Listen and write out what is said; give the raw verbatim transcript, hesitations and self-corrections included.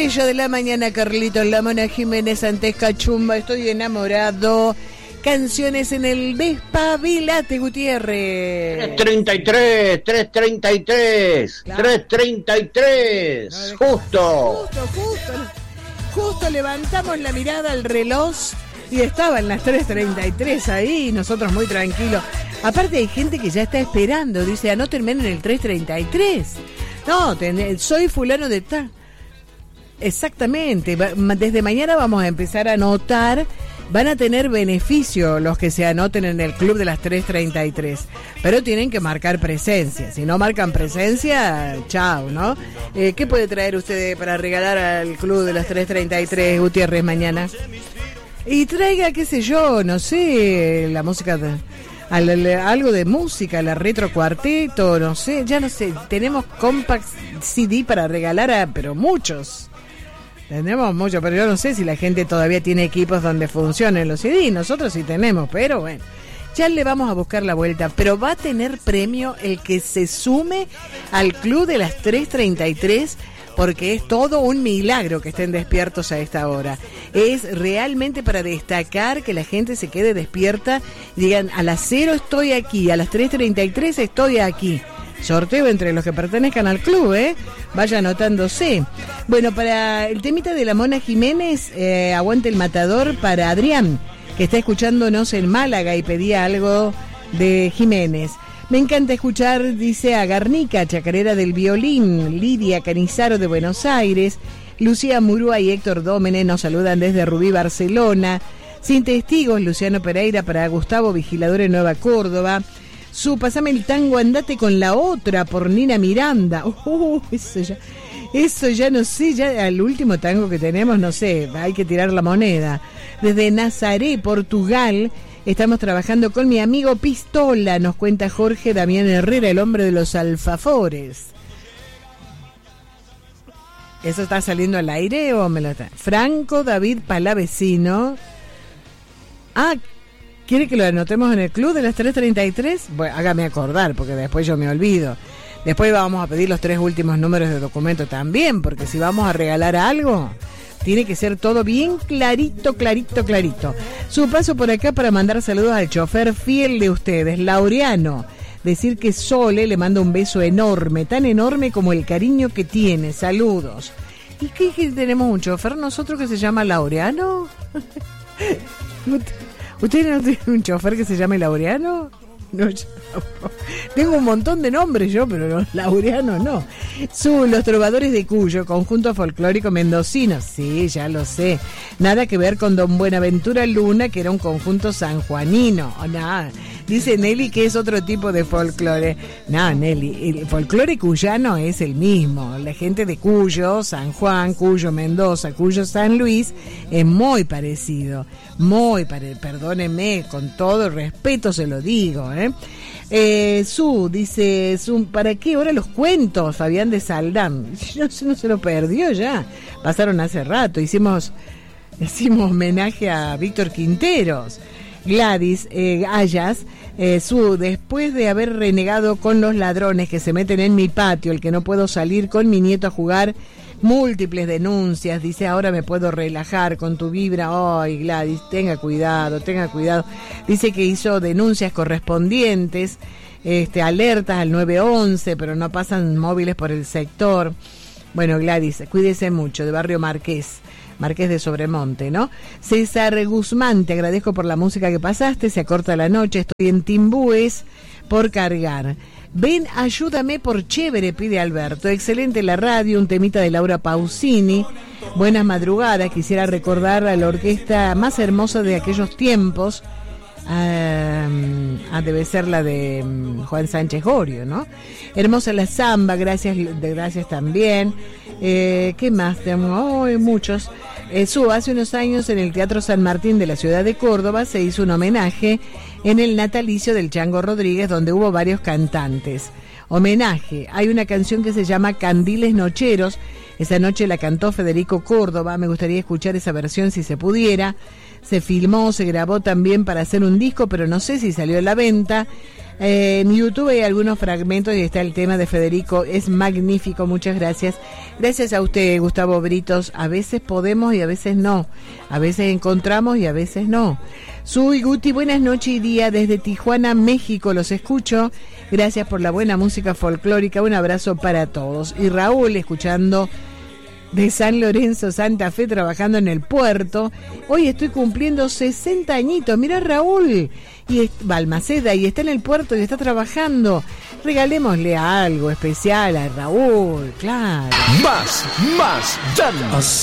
estrella de la mañana, Carlitos, la Mona Jiménez, antes Cachumba, estoy enamorado. Canciones en el Despabilate, Gutiérrez. tres treinta y tres, tres treinta y tres, claro. tres treinta y tres, no, justo. Justo, justo. Justo levantamos la mirada al reloj y estaba en las tres treinta y tres ahí, nosotros muy tranquilos. Aparte hay gente que ya está esperando, dice, anótenme en el tres treinta y tres. No, ten, soy fulano de tal. Exactamente, desde mañana vamos a empezar a anotar. Van a tener beneficio los que se anoten en el club de las tres treinta y tres, pero tienen que marcar presencia. Si no marcan presencia, chao, ¿no? Eh, ¿Qué puede traer usted para regalar al club de las tres treinta y tres, Gutiérrez, mañana? Y traiga, qué sé yo, no sé, la música, de, al, algo de música, la retro cuarteto, no sé, ya no sé. Tenemos compact C D para regalar, a, pero muchos. Tenemos mucho, pero yo no sé si la gente todavía tiene equipos donde funcionen los C D. Nosotros sí tenemos, pero bueno, ya le vamos a buscar la vuelta. Pero va a tener premio el que se sume al club de las tres treinta y tres, porque es todo un milagro que estén despiertos a esta hora. Es realmente para destacar que la gente se quede despierta y digan, a las cero estoy aquí, a las tres treinta y tres estoy aquí. Sorteo entre los que pertenezcan al club, ¿eh? Vaya anotándose. Bueno, para el temita de la Mona Jiménez, eh, aguante el matador para Adrián, que está escuchándonos en Málaga y pedía algo de Jiménez. Me encanta escuchar, dice, a Garnica, chacarera del violín, Lidia Canizaro de Buenos Aires, Lucía Murúa y Héctor Dómene nos saludan desde Rubí, Barcelona. Sin testigos, Luciano Pereira para Gustavo, vigilador en Nueva Córdoba. Su Pasame el tango, andate con la otra por Nina Miranda. Uh, eso ya, eso ya no sé, ya al último tango que tenemos, no sé, hay que tirar la moneda. Desde Nazaré, Portugal, estamos trabajando con mi amigo Pistola, nos cuenta Jorge Damián Herrera, el hombre de los alfafores. ¿Eso está saliendo al aire o me lo está? Franco David Palavecino. Ah, ¿quiere que lo anotemos en el club de las tres treinta y tres? Bueno, hágame acordar, porque después yo me olvido. Después vamos a pedir los tres últimos números de documento también, porque si vamos a regalar algo, tiene que ser todo bien clarito, clarito, clarito. Su paso por acá para mandar saludos al chofer fiel de ustedes, Laureano. Decir que Sole le manda un beso enorme, tan enorme como el cariño que tiene. Saludos. ¿Y qué, qué tenemos un chofer nosotros que se llama Laureano? ¿Usted no tiene un chofer que se llame Laureano? No, yo no. Tengo un montón de nombres yo, pero los Laureano no. Su Los Trovadores de Cuyo, conjunto folclórico mendocino. Sí, ya lo sé. Nada que ver con Don Buenaventura Luna, que era un conjunto sanjuanino. Oh, nada. Dice Nelly que es otro tipo de folclore. No, Nelly, el folclore cuyano es el mismo. La gente de Cuyo, San Juan, Cuyo, Mendoza, Cuyo, San Luis, es muy parecido. Muy parecido. Perdónenme, con todo respeto se lo digo, ¿eh? Eh, Su, dice, Su, ¿para qué ahora los cuentos, Fabián de Saldán? No, no se lo perdió ya. Pasaron hace rato. Hicimos, hicimos homenaje a Víctor Quinteros. Gladys eh, Ayas, eh, Su, después de haber renegado con los ladrones que se meten en mi patio, el que no puedo salir con mi nieto a jugar, múltiples denuncias, dice, ahora me puedo relajar con tu vibra. Ay, Gladys, tenga cuidado, tenga cuidado. Dice que hizo denuncias correspondientes, este, alertas al nueve once, pero no pasan móviles por el sector. Bueno, Gladys, cuídese mucho, de Barrio Marqués. Marqués de Sobremonte, ¿no? César Guzmán, te agradezco por la música que pasaste, se acorta la noche, estoy en Timbúes por cargar. Ven, ayúdame por chévere, pide Alberto. Excelente la radio, un temita de Laura Pausini. Buenas madrugadas, quisiera recordar a la orquesta más hermosa de aquellos tiempos. Uh, ah, debe ser la de um, Juan Sánchez Gorio, ¿no? Hermosa la samba, gracias, de gracias también. Eh, ¿Qué más tenemos? Oh, muchos. Eh, Su, hace unos años en el Teatro San Martín de la ciudad de Córdoba se hizo un homenaje en el natalicio del Chango Rodríguez, donde hubo varios cantantes. Homenaje, hay una canción que se llama Candiles Nocheros, esa noche la cantó Federico Córdoba, me gustaría escuchar esa versión si se pudiera. Se filmó, se grabó también para hacer un disco, pero no sé si salió a la venta. Eh, en YouTube hay algunos fragmentos y está el tema de Federico, es magnífico, muchas gracias. Gracias a usted, Gustavo Britos. A veces podemos y a veces no. A veces encontramos y a veces no. Soy Guti, buenas noches y día desde Tijuana, México, los escucho. Gracias por la buena música folclórica, un abrazo para todos. Y Raúl, escuchando de San Lorenzo, Santa Fe, trabajando en el puerto. Hoy estoy cumpliendo sesenta añitos. Mirá, Raúl, y es, Balmaceda, y está en el puerto y está trabajando. Regalémosle algo especial a Raúl, claro. Más, más, ya.